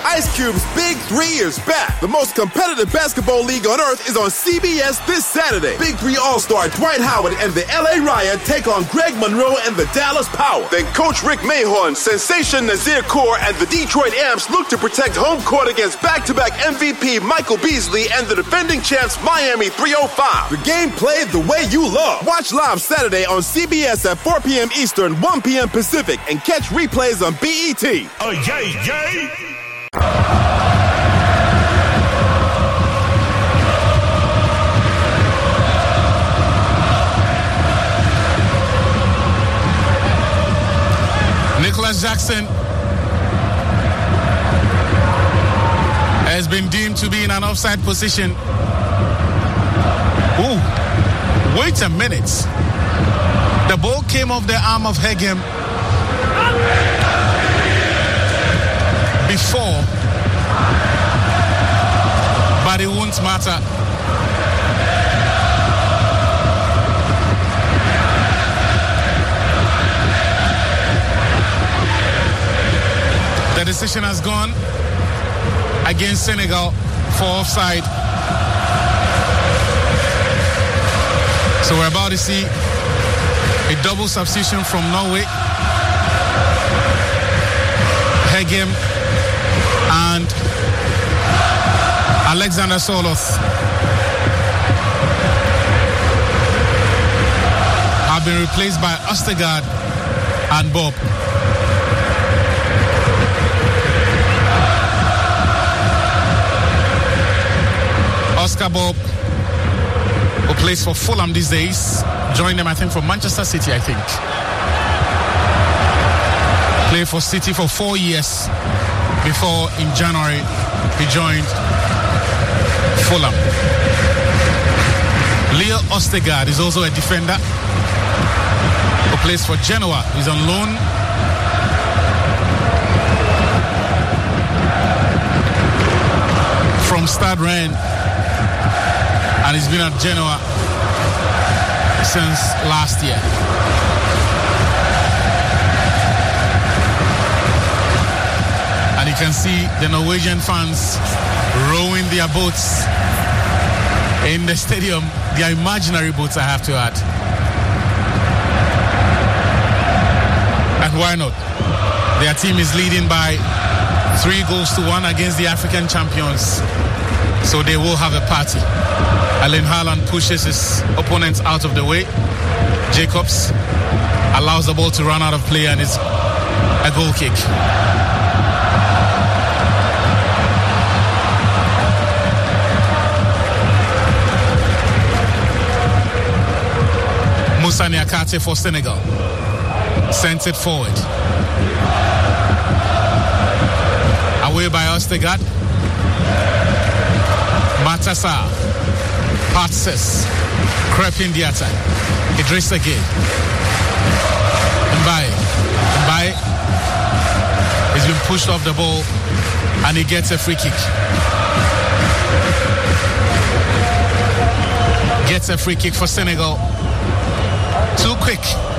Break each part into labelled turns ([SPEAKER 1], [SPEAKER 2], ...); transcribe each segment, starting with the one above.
[SPEAKER 1] Ice Cube's Big 3 is back. The most competitive basketball league on earth is on CBS this Saturday. Big 3 All-Star Dwight Howard and the LA Riot take on Greg Monroe and the Dallas Power. Then Coach Rick Mahorn, Sensation Nazir Kaur, and the Detroit Amps look to protect home court against back-to-back MVP Michael Beasley and the defending champs Miami 305. The game played the way you love. Watch live Saturday on CBS at 4 p.m. Eastern, 1 p.m. Pacific, and catch replays on BET.
[SPEAKER 2] Oh, yay, yay!
[SPEAKER 3] Nicholas Jackson has been deemed to be in an offside position. Ooh, wait a minute. The ball came off the arm of Hegem before, but it won't matter. The decision has gone against Senegal for offside. So we're about to see a double substitution from Norway. Hegem and Alexander Soloth have been replaced by Østegård and Bob. Oscar Bob, who plays for Fulham these days, joined them, I think, from Manchester City, I think. Played for City for 4 years before in January he joined Fulham. Leo Østegård is also a defender who plays for Genoa. He's on loan. From Stade Rennes. And he's been at Genoa since last year. And you can see the Norwegian fans rowing their boats in the stadium. Their imaginary boats, I have to add. And why not? Their team is leading by 3-1 against the African champions. So they will have a party. Erling Haaland pushes his opponents out of the way. Jacobs allows the ball to run out of play, and it's a goal kick. Moussa Niakhaté for Senegal sends it forward. Away by Østegård. Matassa. Patses. Crept in the attack. Idrissa Gueye. Mbaye has been pushed off the ball, and he gets a free kick. Gets a free kick for Senegal. Too quick.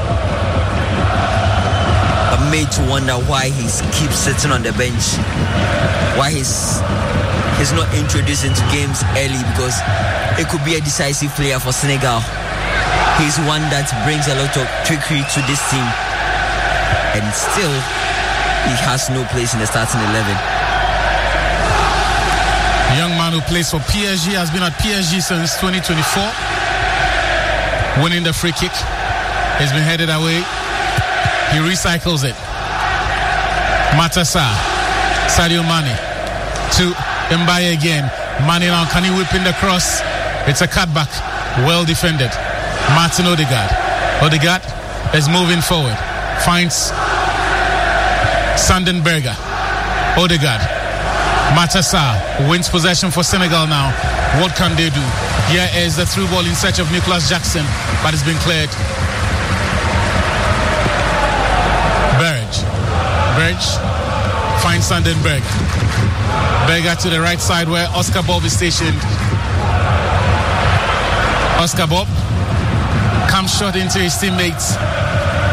[SPEAKER 4] I'm made to wonder why he keeps sitting on the bench. Why he's not introduced into games early, because it could be a decisive player for Senegal. He's one that brings a lot of trickery to this team, and still he has no place in the starting 11.
[SPEAKER 3] The young man who plays for PSG has been at PSG since 2024, winning the free kick. He's been headed away. He recycles it. Matassa, Sadio Mane to Mbaye again. Mane now, can he whip in the cross? It's a cutback. Well defended. Martin Ødegaard. Ødegaard is moving forward. Finds Sandenberger. Ødegaard. Matassa wins possession for Senegal now. What can they do? Here is the through ball in search of Nicholas Jackson, but it's been cleared. Berge finds Sandenberg. Berger to the right side where Oscar Bob is stationed. Oscar Bob comes short into his teammates.